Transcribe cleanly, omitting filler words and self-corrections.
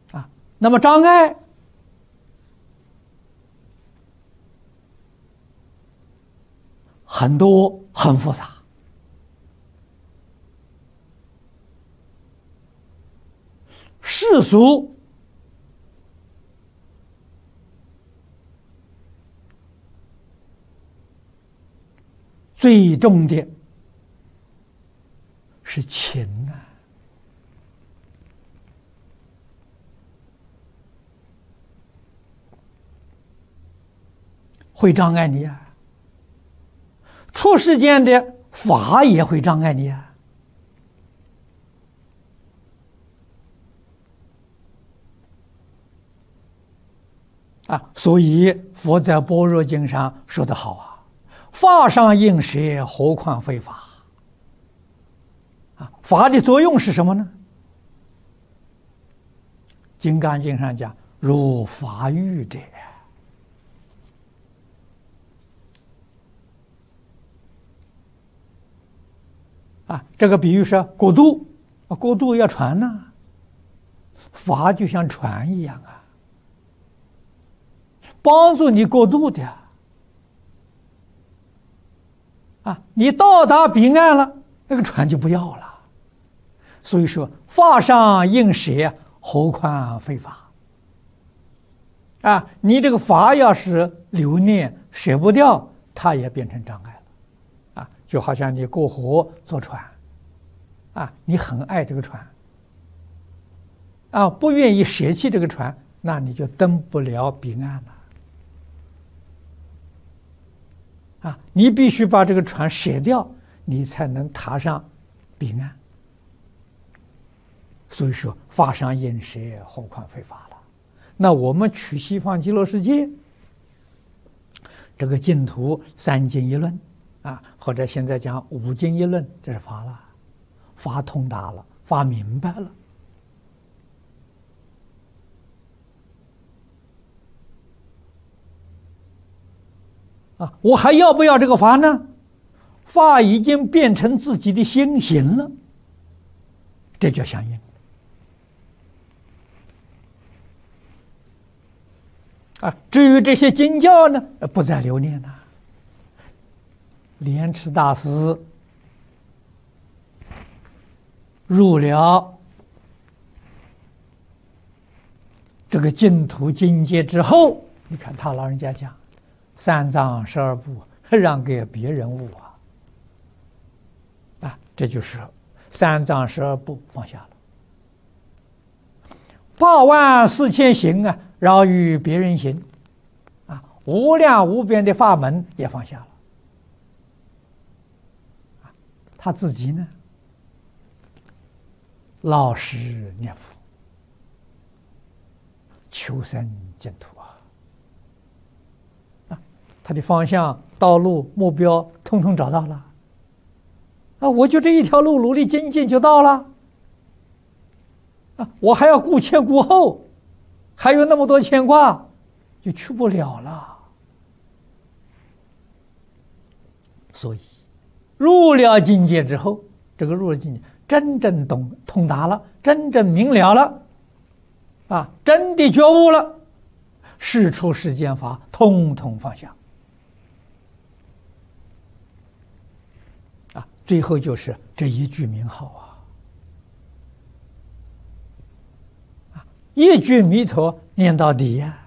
那么障碍很多，很复杂。世俗最重的是情啊。会障碍你啊，出世间的法也会障碍你啊！所以佛在《般若经》上说得好啊：“法上应舍，何况非法？”啊，法的作用是什么呢？《金刚经》上讲：“如法喻者。”啊，这个比喻是过渡，过渡要船呐，法就像船一样啊，帮助你过渡的啊。你到达彼岸了，那个船就不要了。所以说，法上应舍，何况非法？啊，你这个法要是留念舍不掉，它也变成障碍了。啊，就好像你过河坐船，啊，你很爱这个船，啊，不愿意舍弃这个船，那你就登不了彼岸了。啊，你必须把这个船舍掉，你才能踏上彼岸。所以说，法上应舍，何况非法了。那我们取西方极乐世界，这个净土三经一论啊，或者现在讲五经一论，这是法了，法通达了，法明白了。啊，我还要不要这个法呢？法已经变成自己的心行了，这叫相应。啊，至于这些经教呢，不再留念了。莲池大师入了这个净土境界之后，你看他老人家讲三藏十二部让给别人悟啊，这就是三藏十二部放下了，84000行啊，饶于别人行啊，无量无边的法门也放下了。他自己呢，老实念佛，求生净土啊！他的方向、道路、目标，统统找到了。啊，我就这一条路，努力精进就到了。啊，我还要顾前顾后，还有那么多牵挂，就去不了了。所以，入了境界之后，这个入了境界，真正通达了，真正明了了，啊，真的觉悟了，世出世间法，统统放下。啊，最后就是这一句名号啊，一句弥陀念到底呀。